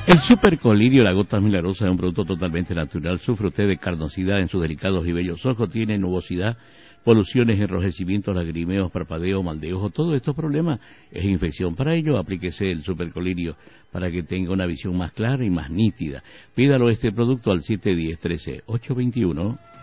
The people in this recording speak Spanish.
El supercolirio, la gota milagrosa, es un producto totalmente natural. Sufre usted de carnosidad en sus delicados y bellos ojos, tiene nubosidad, poluciones, enrojecimientos, lagrimeos, parpadeos, mal de ojo, todos estos problemas es infección. Para ello, aplíquese el supercolirio para que tenga una visión más clara y más nítida. Pídalo este producto al 710-13-821.